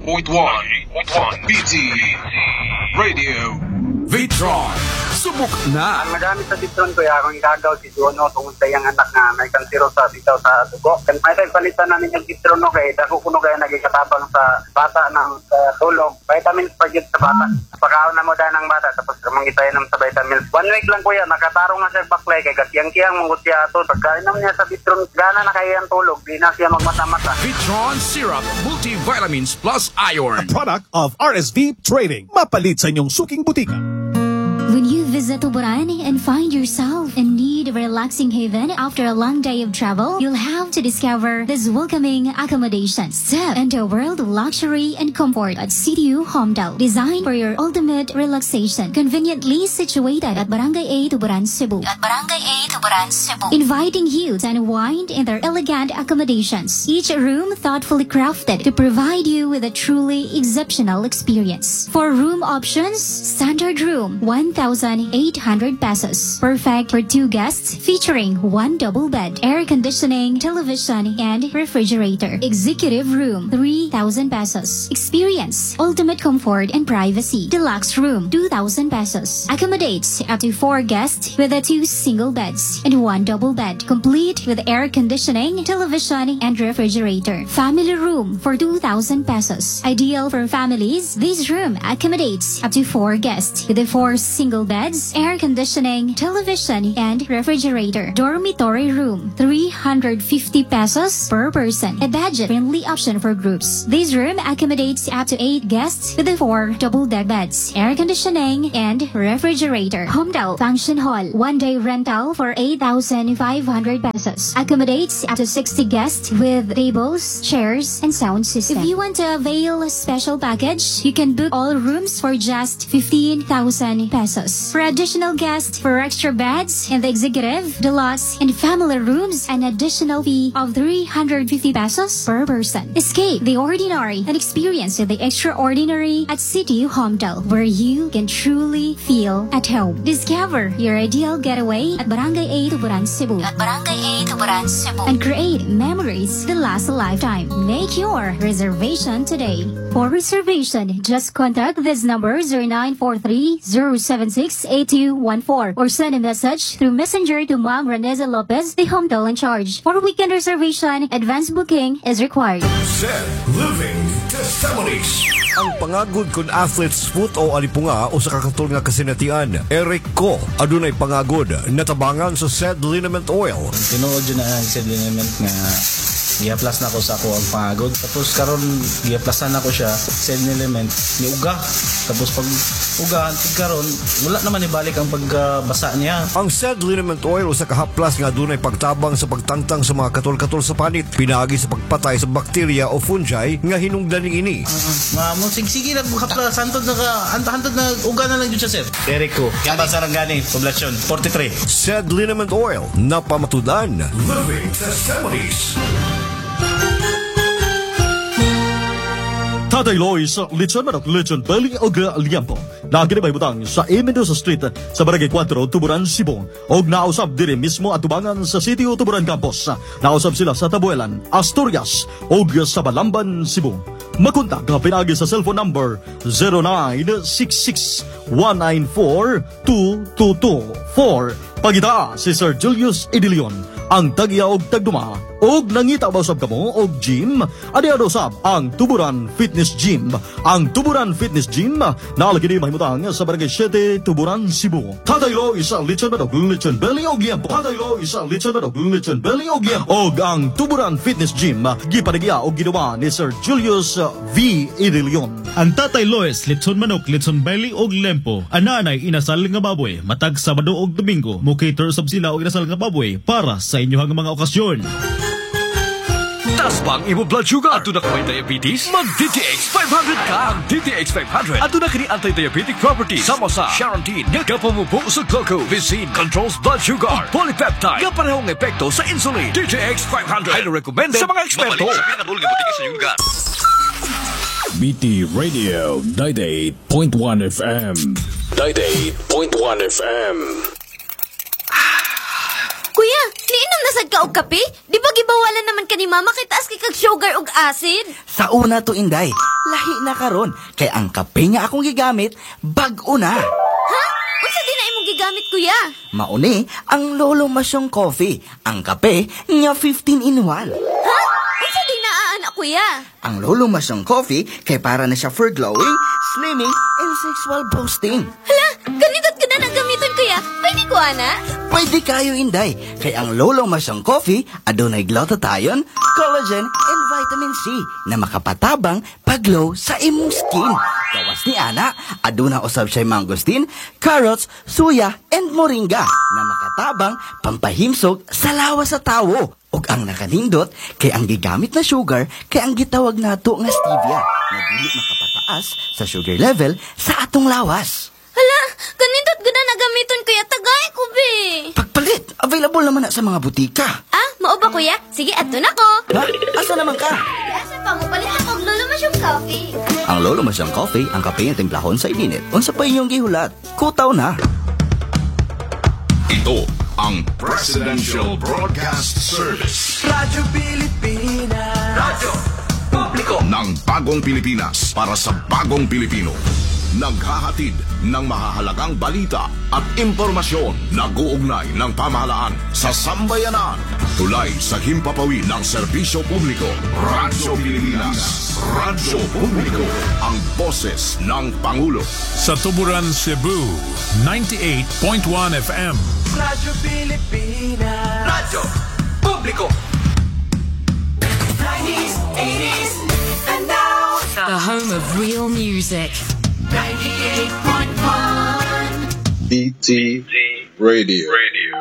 88.1 BT Radio Vitron. Subok na. Ang nagamit sa Vitron ko kung igagaw si Jono tungkol sa iyang anak na may kansiro sa bitaw sa dugo. Kan may palitan namin yung Vitron no kay dako kuno kaya nagikatabang sa bata ng tulog. Vitamins pa gyud sa bata. Pagkaon na mo dahil ng bata tapos mangitay nam sa vitamins. 1 week lang kuya nakatarong na siya baklay kay kiyang manggut siya ato. Pagkain naman niya sa Vitron gana na kay ang tulog di na siya magmata-mata. Vitron Syrup Multivitamins Plus Iron. A product of RSV Trading. Mapalit sa inyong suking butika. When you visit Tuburan and find yourself in need of a relaxing haven after a long day of travel, you'll have to discover this welcoming accommodation. Step into a world of luxury and comfort at CTU Homedale, designed for your ultimate relaxation. Conveniently situated at Barangay A, Tuburan, Cebu. Inviting you to unwind in their elegant accommodations. Each room thoughtfully crafted to provide you with a truly exceptional experience. For room options, standard room, 1,800 pesos. Perfect for 2 guests, featuring 1 double bed, air conditioning, television, and refrigerator. Executive room, 3,000 pesos. Experience ultimate comfort and privacy. Deluxe room, 2,000 pesos. Accommodates up to 4 guests with 2 single beds and 1 double bed, complete with air conditioning, television, and refrigerator. Family room for 2,000 pesos. Ideal for families, this room accommodates up to 4 guests with 4 single beds, air conditioning, television, and refrigerator. Dormitory room, 350 pesos per person. A budget-friendly option for groups. This room accommodates up to 8 guests with 4 double-deck beds, air conditioning, and refrigerator. Homedale Function Hall, 1-day rental for 8,500 pesos. Accommodates up to 60 guests with tables, chairs, and sound system. If you want to avail a special package, you can book all rooms for just 15,000 pesos. For additional guests, for extra beds in the executive, deluxe, and family rooms, an additional fee of 350 pesos per person. Escape the ordinary and experience the extraordinary at CTU Homedale, where you can truly feel at home. Discover your ideal getaway at Barangay A, Tuburan, Cebu. And create memories that last a lifetime. Make your reservation today. For reservation, just contact this number 0943-076-8214 or send a message through Messenger to Ma'am Reneza Lopez, the Homedale in charge. For weekend reservation, advance booking is required. Set Living Testimonies. Ang pangagod kun athlete's foot o alipunga o sa kakatol nga kasinatian, Eric Ko, adunay pangagod, natabangan sa said liniment oil. Tinuod yun na ang said liniment nga i-plus na ko sa ako ang pangagod. Tapos karon i-plusan na ko siya said liniment ni uga. Tapos pag uga, karon wala naman ibalik ang pagbasa niya. Ang said liniment oil o sa kahaplas nga adunay pagtabang sa pagtangtang sa mga katol-katol sa panit, pinaagi sa pagpatay sa bakterya o fungi nga hinungdan ning ini. Sige lang haplas hantod na hantod na uga na lang jud siya sir. Eric Ko, Kamba Sarangani, poblasyon 43. Said liniment oil na pamatudan. Living Testimonies. Tatay Lois, Lechon Manok, Lechon Belly o Liampo. Naginibay butang sa Mendoza Street sa Barangay 4, Tuburan, Cebu. Og nausap diri mismo at tubangan sa City o Tuburan Campus. Nausap sila sa Tabuelan, Asturias og sa Balamban, Cebu. Makontak na pinagi sa cellphone number 0966-194-2224. Pagita si Sir Julius Idilion, ang tagya og tagduma. Og nangita ba usab kamo og gym? Adi usab ang Tuburan Fitness Gym. Ang Tuburan Fitness Gym nalagi di mahimutang sa Barangay 7, Tuburan, Cebu. Tatay Lo isa lechon manok, lechon belly og liampo. Tatay Lo isa lechon manok, lechon belly og liampo. Og ang Tuburan Fitness Gym gipanagya og ginawa ni Sir Julius V. Idilion. Ang Tatay Lois, lechon manok, lechon belly og lempo. Ananay inasal nga baboy matag Sabado og Domingo. Mo-cater sab sila og inasal nga baboy para sa inyohang mga okasyon. Taas bang imo blood sugar? Ato na kaway diabetes? Mag-DTX 500 ka! Ang DTX 500 ato na kini anti-diabetic properties sama sa Charantine nga kapamubo sa glucose, Vicin controls blood sugar, polypeptide nga parehong epekto sa insulin. DTX 500 ay recommended sa mga eksperto. BT Radio 98.1 FM 98.1 FM. Kuya, liinom na sad ka og kape? Di ba gibawalan naman ka ni mama kay taas kay kag sugar og acid? Sa una to, Inday. lahi na karon. Kay ang kape nga akong gigamit, bag-o na. Ha? Unsa din na imong gigamit, kuya? Mauni, ang Lolo Masyong Coffee. Ang kape nga 15 in 1. Ha? Unsa din na anak, kuya? Ang Lolo Masyong Coffee kay para na siya for glowing, slimming, and sexual boosting. Hala, ganito't ka na gamiton, kuya. Pwede ko, ana? Pwede kayo, Inday. Kay ang Lolo Masyong Coffee, adunay glutathione, collagen, and vitamin C na makapatabang pag-glow sa imong skin. Gawas ni Ana, aduna usab siya mangosteen, carrots, suya, and moringa na makatabang pampahimsog sa lawas sa tawo. Ug ang nakanindot kay ang gigamit na sugar kay ang gitawag nato nga stevia na dili makapataas sa sugar level sa atong lawas. Hala, ganito't ka na gamiton, kuya. Tagay ko, be. Pagpalit, available naman na sa mga butika. Ah, mao ba, kuya? Sige, adto na ko. Ha? Asa naman ka? Asa pa mo palit ako og Lolo Masyong Coffee? Ang Lolo Masyong Coffee, ang kape nga timplahon sa init. Unsa pa inyong gihulat? Kutaw na. Ito ang Presidential Broadcast Service. Radyo Pilipinas. Radyo Publiko ng bagong Pilipinas para sa bagong Pilipino. Naghahatid ng mahahalagang balita at impormasyon na guugnay ng pamahalaan sa sambayanan. Tulay sa himpapawid ng serbisyo publiko. Radyo Pilipinas. Radyo Publiko. Ang boses ng Pangulo. Sa Tuburan, Cebu, 98.1 FM. Radyo Pilipinas. Radyo Publiko. 90s, 80s, and now. The home of real music. 98.1 BT Radio.